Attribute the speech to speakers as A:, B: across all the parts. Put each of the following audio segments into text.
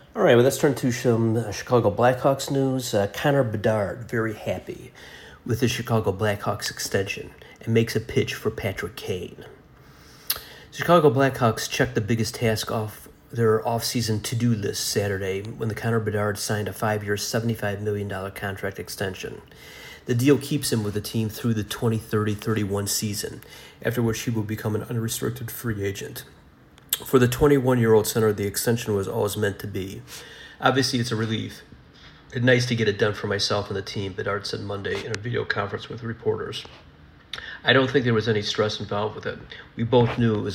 A: All right, well, let's turn to some Chicago Blackhawks news. Connor Bedard, very happy with the Chicago Blackhawks extension and makes a pitch for Patrick Kane. Chicago Blackhawks checked the biggest task off their offseason to-do list Saturday when the Connor Bedard signed a 5-year, $75 million contract extension. The deal keeps him with the team through the 2030-31 season, after which he will become an unrestricted free agent. For the 21-year-old center, the extension was always meant to be. Obviously, it's a relief. It's nice to get it done for myself and the team, Bedard said Monday in a video conference with reporters. I don't think there was any stress involved with it. We both knew it was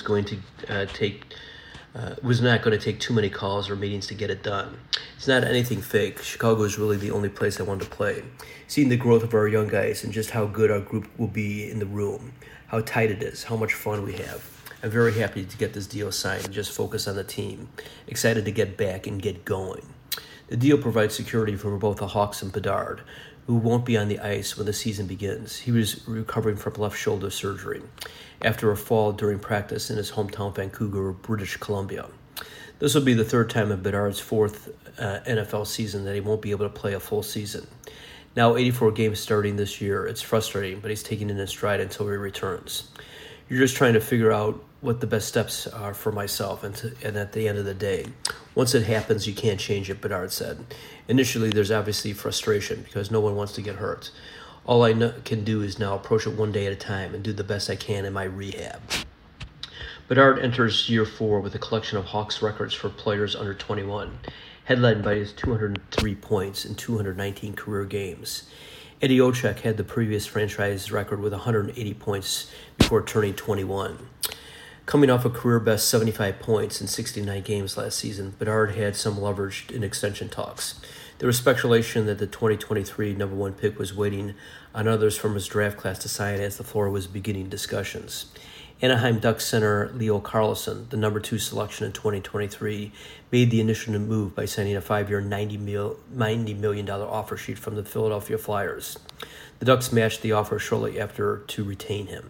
A: was not going to take too many calls or meetings to get it done. It's not anything fake. Chicago is really the only place I wanted to play. Seeing the growth of our young guys and just how good our group will be in the room, how tight it is, how much fun we have. I'm very happy to get this deal signed and just focus on the team. Excited to get back and get going. The deal provides security for both the Hawks and Bedard, who won't be on the ice when the season begins. He was recovering from left shoulder surgery after a fall during practice in his hometown Vancouver, British Columbia. This will be the third time in Bedard's fourth NFL season that he won't be able to play a full season. Now 84 games starting this year. It's frustrating, but he's taking it in stride until he returns. You're just trying to figure out what the best steps are for myself, and at the end of the day, once it happens, you can't change it, Bedard said. Initially, there's obviously frustration because no one wants to get hurt. All I can do is now approach it one day at a time and do the best I can in my rehab. Bedard enters year 4 with a collection of Hawks records for players under 21, headlined by his 203 points in 219 career games. Eddie Olczyk had the previous franchise record with 180 points before turning 21. Coming off a career-best 75 points in 69 games last season, Bedard had some leverage in extension talks. There was speculation that the 2023 number 1 pick was waiting on others from his draft class to sign as the floor was beginning discussions. Anaheim Ducks center Leo Carlsson, the number 2 selection in 2023, made the initial move by signing a 5-year, $90 million offer sheet from the Philadelphia Flyers. The Ducks matched the offer shortly after to retain him.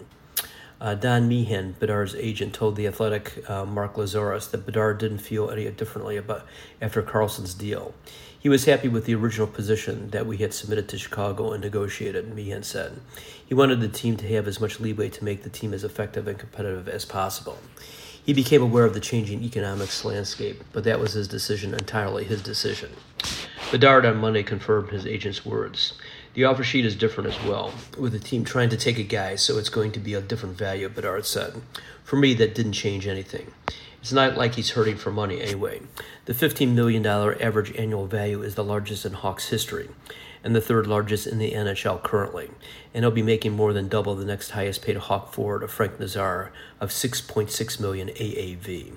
A: Don Meehan, Bedard's agent, told The Athletic Mark Lazarus that Bedard didn't feel any differently after Carlson's deal. He was happy with the original position that we had submitted to Chicago and negotiated, Meehan said. He wanted the team to have as much leeway to make the team as effective and competitive as possible. He became aware of the changing economics landscape, but that was his decision, entirely his decision. Bedard on Monday confirmed his agent's words. The offer sheet is different as well, with the team trying to take a guy, so it's going to be a different value, Bedard said. For me, that didn't change anything. It's not like he's hurting for money anyway. The $15 million average annual value is the largest in Hawks history, and the third largest in the NHL currently, and he'll be making more than double the next highest paid Hawk forward, Frank Nazar, of $6.6 million AAV.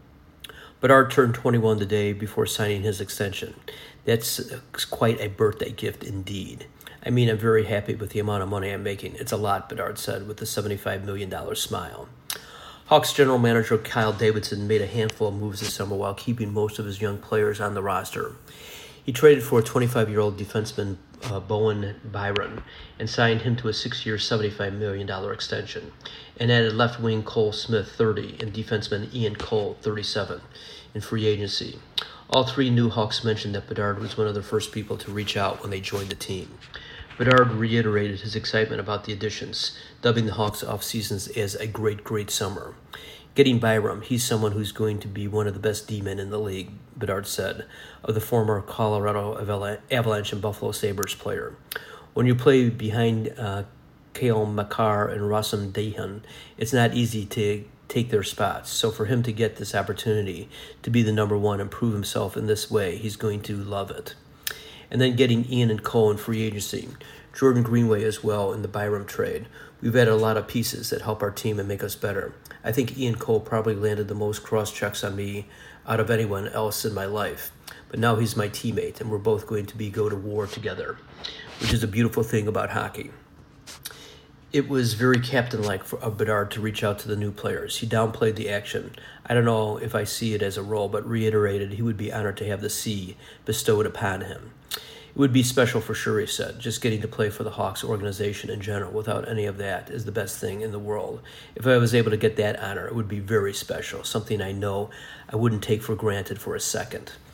A: Bedard turned 21 the day before signing his extension. That's quite a birthday gift indeed. I mean, I'm very happy with the amount of money I'm making. It's a lot, Bedard said, with a $75 million smile. Hawks general manager Kyle Davidson made a handful of moves this summer while keeping most of his young players on the roster. He traded for a 25-year-old defenseman, Bowen Byron, and signed him to a 6-year, $75 million extension, and added left wing Cole Smith, 30, and defenseman Ian Cole, 37, in free agency. All 3 new Hawks mentioned that Bedard was one of the first people to reach out when they joined the team. Bedard reiterated his excitement about the additions, dubbing the Hawks' off-seasons as a great summer. Getting Byram, he's someone who's going to be one of the best D-men in the league, Bedard said, of the former Colorado Avalanche and Buffalo Sabres player. When you play behind Cale Makar and Rasim Dahan, it's not easy to take their spots. So for him to get this opportunity to be the number 1 and prove himself in this way, he's going to love it. And then getting Ian and Cole in free agency. Jordan Greenway as well in the Byram trade. We've added a lot of pieces that help our team and make us better. I think Ian Cole probably landed the most cross-checks on me out of anyone else in my life. But now he's my teammate, and we're both going to go to war together, which is a beautiful thing about hockey. It was very captain-like of Bedard to reach out to the new players. He downplayed the action. I don't know if I see it as a role, but reiterated he would be honored to have the C bestowed upon him. It would be special for sure, he said. Just getting to play for the Hawks organization in general without any of that is the best thing in the world. If I was able to get that honor, it would be very special, something I know I wouldn't take for granted for a second.